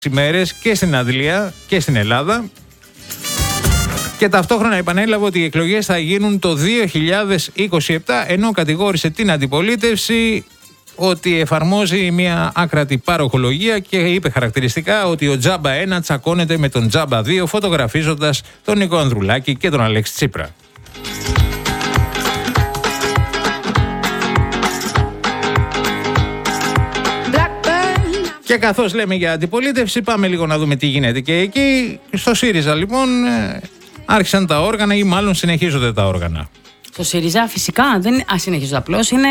ημέρες και στην Αντλία και στην Ελλάδα. Και ταυτόχρονα επανέλαβε ότι οι εκλογές θα γίνουν το 2027, ενώ κατηγόρησε την αντιπολίτευση ότι εφαρμόζει μια άκρατη παροχολογία και είπε χαρακτηριστικά ότι ο Τζάμπα 1 τσακώνεται με τον Τζάμπα 2, φωτογραφίζοντας τον Νίκο Ανδρουλάκη και τον Αλέξη Τσίπρα. Και καθώς λέμε για αντιπολίτευση, πάμε λίγο να δούμε τι γίνεται και εκεί. Στο ΣΥΡΙΖΑ λοιπόν άρχισαν τα όργανα ή μάλλον συνεχίζονται τα όργανα. Στο ΣΥΡΙΖΑ φυσικά δεν συνεχίζονται, απλώς είναι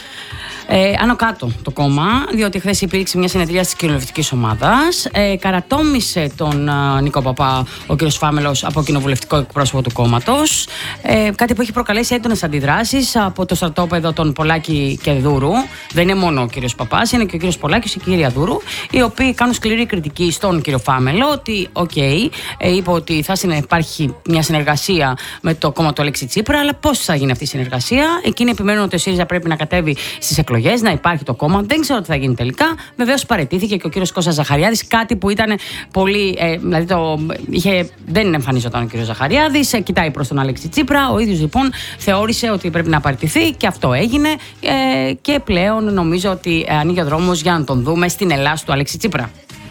άνω κάτω το κόμμα, διότι χθες υπήρξε μια συνεδρία της κοινοβουλευτικής ομάδας. Καρατόμησε τον Νίκο Παπά ο κ. Φάμελος από κοινοβουλευτικό εκπρόσωπο του κόμματος. Κάτι που έχει προκαλέσει έντονες αντιδράσεις από το στρατόπεδο των Πολάκη και Δούρου. Δεν είναι μόνο ο κ. Παπάς, είναι και ο κ. Πολάκης και η κυρία Δούρου, οι οποίοι κάνουν σκληρή κριτική στον κ. Φάμελο ότι, είπε ότι θα υπάρχει μια συνεργασία με το κόμμα του Αλέξη Τσίπρα, αλλά πώς θα γίνει αυτή η συνεργασία. Εκείνοι επιμένουν ότι ο ΣΥΡΙΖΑ πρέπει να κατέβει στις εκλογές, να υπάρχει το κόμμα. Δεν ξέρω τι θα γίνει τελικά. Βεβαίως παραιτήθηκε και ο κύριος Κώστας Ζαχαριάδης, κάτι που ήταν πολύ. Δηλαδή δεν εμφανίζονταν ο κύριος Ζαχαριάδης, κοιτάει προς τον Αλέξη Τσίπρα. Ο ίδιος λοιπόν θεώρησε ότι πρέπει να παραιτηθεί και αυτό έγινε. Και πλέον νομίζω ότι ανοίγει ο δρόμος για να τον δούμε στην Ελλάδα του Αλέξη Τσίπρα.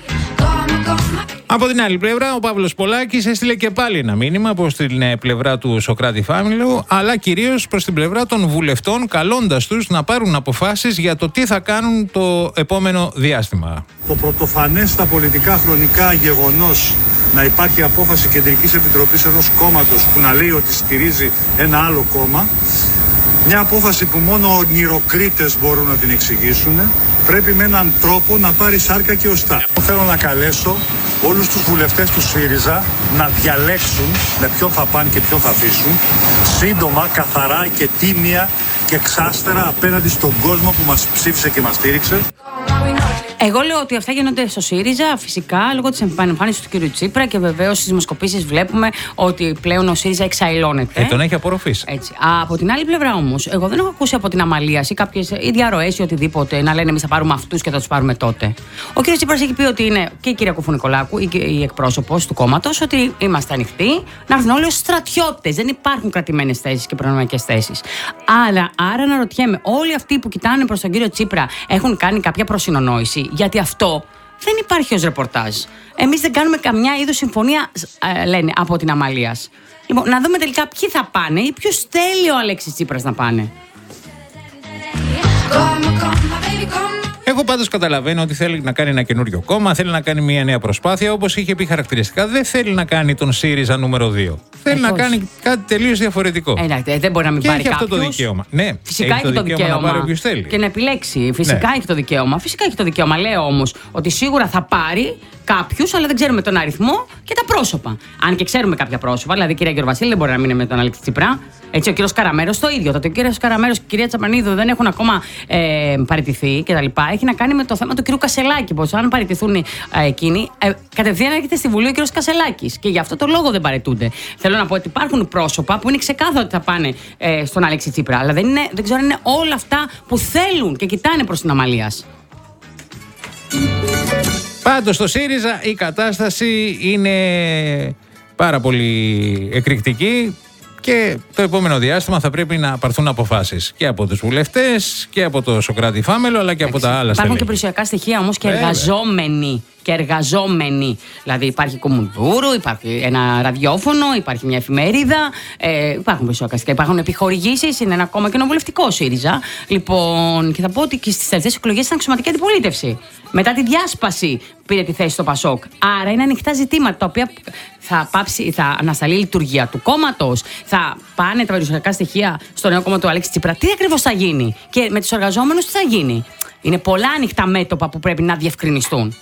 Από την άλλη πλευρά, ο Παύλος Πολάκης έστειλε και πάλι ένα μήνυμα προς την πλευρά του Σωκράτη Φάμελου, αλλά κυρίως προς την πλευρά των βουλευτών, καλώντας τους να πάρουν αποφάσεις για το τι θα κάνουν το επόμενο διάστημα. Το πρωτοφανές στα πολιτικά χρονικά γεγονός να υπάρχει απόφαση Κεντρικής Επιτροπής ενός κόμματος που να λέει ότι στηρίζει ένα άλλο κόμμα, μια απόφαση που μόνο ονειροκρίτες μπορούν να την εξηγήσουν, πρέπει με έναν τρόπο να πάρει σάρκα και οστά. Θέλω να καλέσω όλους τους βουλευτές του ΣΥΡΙΖΑ να διαλέξουν με ποιον θα πάνε και ποιον θα αφήσουν, σύντομα, καθαρά και τίμια και εξάστερα απέναντι στον κόσμο που μας ψήφισε και μας στήριξε. Εγώ λέω ότι αυτά γίνονται στο ΣΥΡΙΖΑ φυσικά λόγω της εμφάνισης του κ. Τσίπρα και βεβαίως στις δημοσκοπήσεις βλέπουμε ότι πλέον ο ΣΥΡΙΖΑ εξαϊλώνεται. Τον έχει απορροφήσει. Έτσι. Από την άλλη πλευρά όμως, εγώ δεν έχω ακούσει από την Αμαλίαση κάποιες διαρροές ή οτιδήποτε να λένε εμείς θα πάρουμε αυτούς και θα τους πάρουμε τότε. Ο κ. Τσίπρας έχει πει ότι είναι και η κυρία Κουφουνικολάκου, η εκπρόσωπος του κόμματος, ότι είμαστε ανοιχτοί να έρθουν όλοι ως στρατιώτες. Δεν υπάρχουν κρατημένες θέσεις και προνομιακές θέσεις. Άρα αναρωτιέμαι, όλοι αυτοί που κοιτάνε προς τον κύριο Τσίπρα έχουν κάνει κάποια προσυνονόηση. Γιατί αυτό δεν υπάρχει ως ρεπορτάζ. Εμείς δεν κάνουμε καμιά είδους συμφωνία, λένε, από την Αμαλίας. Λοιπόν, να δούμε τελικά ποιοι θα πάνε ή ποιος θέλει ο Αλέξης Τσίπρας να πάνε. Εγώ πάντως καταλαβαίνω ότι θέλει να κάνει ένα καινούριο κόμμα, θέλει να κάνει μια νέα προσπάθεια, όπως είχε πει χαρακτηριστικά. Δεν θέλει να κάνει τον ΣΥΡΙΖΑ νούμερο 2. Θέλει να κάνει κάτι τελείως διαφορετικό. Δεν μπορεί να μην πάρει κάποιος. Αυτό το δικαίωμα. Ναι, φυσικά έχει το δικαίωμα να πάρει όποιος θέλει. Και να επιλέξει. Φυσικά έχει το δικαίωμα. Φυσικά έχει το δικαίωμα. Λέω όμως ότι σίγουρα θα πάρει κάποιους, αλλά δεν ξέρουμε τον αριθμό και τα πρόσωπα. Αν και ξέρουμε κάποια πρόσωπα, δηλαδή η κυρία Γεωργιοβασίλη δεν μπορεί να μείνει με τον Αλέξη Τσίπρα. Έτσι, ο κύριος Καραμέρος το ίδιο. Τότε ο κύριος Καραμέρος και η κυρία Τσαπανίδου δεν έχουν ακόμα παραιτηθεί κτλ. Έχει να κάνει με το θέμα του κύριου Κασελάκη. Πως αν παραιτηθούν εκείνοι, κατευθείαν έρχεται στη Βουλή ο κύριος Κασελάκης. Και γι' αυτό το λόγο δεν παραιτούνται. Θέλω να πω ότι υπάρχουν πρόσωπα που είναι ξεκάθαρο ότι θα πάνε στον Αλέξη Τσίπρα. Αλλά δεν ξέρω αν είναι όλα αυτά που θέλουν και κοιτάνε προς την Αμαλίας. Πάντως στο ΣΥΡΙΖΑ η κατάσταση είναι πάρα πολύ εκρηκτική και το επόμενο διάστημα θα πρέπει να πάρθουν αποφάσεις και από τους βουλευτές και από το Σωκράτη Φάμελο αλλά και από τα άλλα στελέχη. Υπάρχουν και περιουσιακά στοιχεία όμως και εργαζόμενοι. Δηλαδή υπάρχει Κομμουνδούρου, υπάρχει ένα ραδιόφωνο, υπάρχει μια εφημερίδα, υπάρχουν περιουσιακά στοιχεία, υπάρχουν επιχορηγήσεις, είναι ένα κόμμα κοινοβουλευτικό ΣΥΡΙΖΑ. Λοιπόν, και θα πω ότι και στις τελευταίες εκλογές ήταν αξιωματική αντιπολίτευση. Μετά τη διάσπαση πήρε τη θέση στο ΠΑΣΟΚ. Άρα είναι ανοιχτά ζητήματα τα οποία θα ανασταλεί η λειτουργία του κόμματος, θα πάνε τα περιουσιακά στοιχεία στο νέο κόμμα του Αλέξη Τσίπρα. Τι ακριβώς θα γίνει και με τους εργαζόμενους τι θα γίνει. Είναι πολλά ανοιχτά μέτωπα που πρέπει να διευκρινιστούν.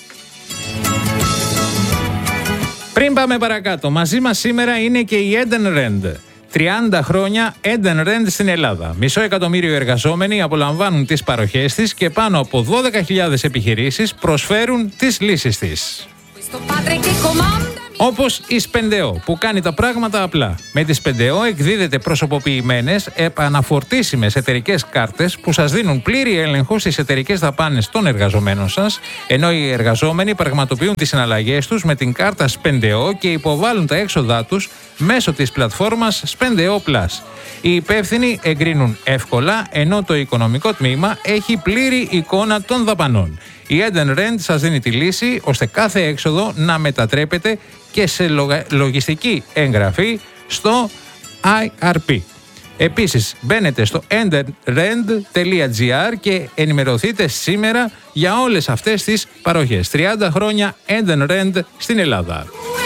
Πριν πάμε παρακάτω, μαζί μας σήμερα είναι και η Eden Rent. 30 χρόνια Eden Rent στην Ελλάδα. 500.000 εργαζόμενοι απολαμβάνουν τις παροχές της και πάνω από 12.000 επιχειρήσεις προσφέρουν τις λύσεις της. Όπως η Σπεντεό, που κάνει τα πράγματα απλά. Με τη Σπεντεό εκδίδετε προσωποποιημένες, επαναφορτήσιμες εταιρικές κάρτες που σας δίνουν πλήρη έλεγχο στις εταιρικές δαπάνες των εργαζομένων σας, ενώ οι εργαζόμενοι πραγματοποιούν τις συναλλαγές τους με την κάρτα Σπεντεό και υποβάλλουν τα έξοδά τους μέσω της πλατφόρμας Σπεντεό Plus. Οι υπεύθυνοι εγκρίνουν εύκολα, ενώ το οικονομικό τμήμα έχει πλήρη εικόνα των δαπανών. Η Eden Rent σας δίνει τη λύση ώστε κάθε έξοδο να μετατρέπεται και σε λογιστική εγγραφή στο IRP. Επίσης, μπαίνετε στο edenrent.gr και ενημερωθείτε σήμερα για όλες αυτές τις παροχές. 30 χρόνια Eden Rent στην Ελλάδα.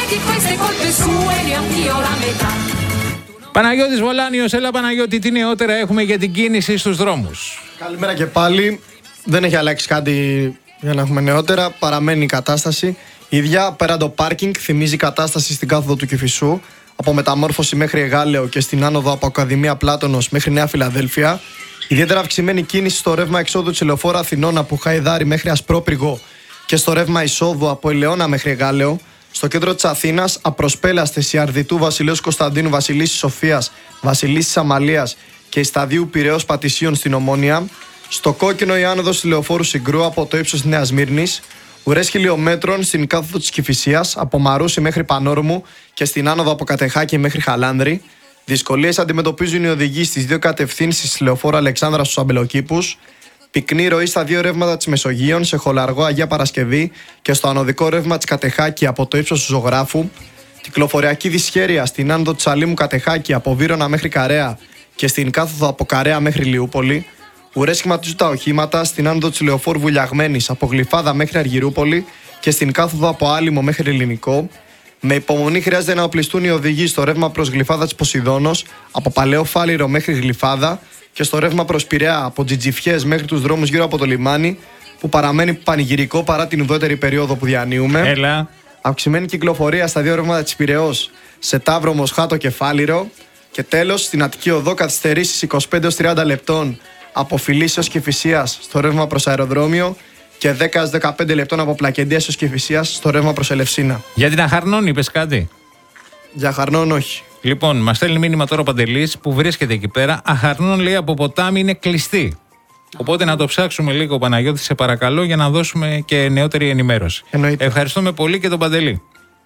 Παναγιώτης Βολάνιος, έλα Παναγιώτη, τι νεότερα έχουμε για την κίνηση στους δρόμους? Καλημέρα και πάλι. Δεν έχει αλλάξει κάτι για να έχουμε νεότερα. Παραμένει η κατάσταση ίδια. Πέραν το πάρκινγκ, θυμίζει κατάσταση στην κάθοδο του Κηφισού, από Μεταμόρφωση μέχρι Εγάλεο και στην άνοδο από Ακαδημία Πλάτωνος μέχρι Νέα Φιλαδέλφια. Ιδιαίτερα αυξημένη κίνηση στο ρεύμα εξόδου της Λεωφόρου Αθηνών από Χαϊδάρη μέχρι Ασπρόπυργο και στο ρεύμα εισόδου από Ελαιώνα μέχρι Εγάλεο. Στο κέντρο της Αθήνας, απροσπέλαστες η Αρδιτού, Βασιλέως Κωνσταντίνου, Βασιλίσσης Σοφίας, Βασιλίσσης Αμαλίας και η Σταδίου Πειραιώς Πατησίων στην Ομόνια. Στο κόκκινο η άνοδος της Λεωφόρου Συγκρού από το ύψος της Νέας Σμύρνης. Ουρές χιλιομέτρων στην κάθοδο της Κηφισίας από Μαρούσι μέχρι Πανόρμου και στην άνοδο από Κατεχάκη μέχρι Χαλάνδρη. Δυσκολίες αντιμετωπίζουν οι οδηγοί στις δύο κατευθύνσεις της Λεωφόρου Αλεξάνδρας στους Αμπελοκήπους. Πυκνή ροή στα δύο ρεύματα της Μεσογείων, σε Χολαργό Αγία Παρασκευή και στο ανωδικό ρεύμα της Κατεχάκη από το ύψος του Ζωγράφου. Κυκλοφοριακή δυσχέρεια στην άνοδο της Αλήμου Κατεχάκη από Βύρωνα μέχρι Καρέα και στην κάθοδο από Καρέα μέχρι Λιούπολη. Ουρές σχηματίζουν τα οχήματα στην άνοδο της Λεωφόρου Βουλιαγμένης από Γλυφάδα μέχρι Αργυρούπολη και στην κάθοδο από Άλυμο μέχρι Ελληνικό. Με υπομονή χρειάζεται να οπλιστούν οι οδηγοί στο ρεύμα προς Γλυφάδα της Ποσειδώνος από Παλαιό Φάληρο μέχρι Γλυφάδα και στο ρεύμα προς Πειραιά από Τζιτζιφιές μέχρι τους δρόμους γύρω από το λιμάνι, που παραμένει πανηγυρικό παρά την ουδέτερη περίοδο που διανύουμε. Έλα. Αυξημένη κυκλοφορία στα δύο ρεύματα της Πειραιώς σε Ταύρο, Μοσχάτο και Φάληρο. Και τέλος, στην Αττική Οδό καθυστερήσεις 25-30 λεπτών από Φιλίσσης έως Κηφισίας στο ρεύμα προς αεροδρόμιο και 10-15 λεπτών από Πλακεντίας έως Κηφισίας στο ρεύμα προς Ελευσίνα. Για την Αχαρνών είπες κάτι? Για Αχαρνών όχι. Λοιπόν, μας στέλνει μήνυμα τώρα ο Παντελής που βρίσκεται εκεί πέρα. Αχαρνών, λέει, από ποτάμι είναι κλειστή. Οπότε να το ψάξουμε λίγο, Παναγιώτη, σε παρακαλώ, για να δώσουμε και νεότερη ενημέρωση. Εννοείται. Ευχαριστούμε πολύ και τον Παντελή.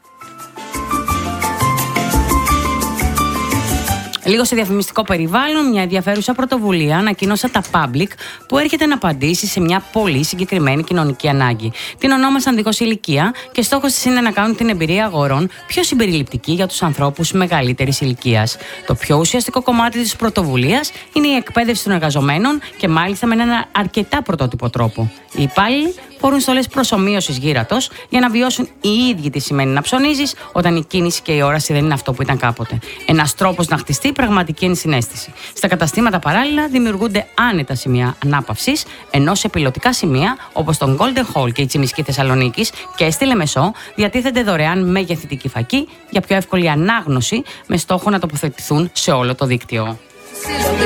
Λίγο σε διαφημιστικό περιβάλλον, μια ενδιαφέρουσα πρωτοβουλία ανακοίνωσε τα Public που έρχεται να απαντήσει σε μια πολύ συγκεκριμένη κοινωνική ανάγκη. Την ονόμασαν δίχως ηλικία και στόχος της είναι να κάνουν την εμπειρία αγορών πιο συμπεριληπτική για τους ανθρώπους μεγαλύτερης ηλικίας. Το πιο ουσιαστικό κομμάτι της πρωτοβουλίας είναι η εκπαίδευση των εργαζομένων και μάλιστα με έναν αρκετά πρωτότυπο τρόπο. Οι υπάλληλοι φορούν στολές προσομοίωσης γύρατος για να βιώσουν οι ίδιοι τι σημαίνει να ψωνίζεις όταν η κίνηση και η όραση δεν είναι αυτό που ήταν κάποτε. Ένας τρόπος να χτιστεί πραγματική ενσυναίσθηση. Στα καταστήματα παράλληλα δημιουργούνται άνετα σημεία ανάπαυσης, ενώ σε πιλωτικά σημεία όπως τον Golden Hall και η Τσιμισκή Θεσσαλονίκης και στη Λεμεσό διατίθενται δωρεάν μεγεθυντική φακή για πιο εύκολη ανάγνωση με στόχο να τοποθετηθούν σε όλο το δίκτυο.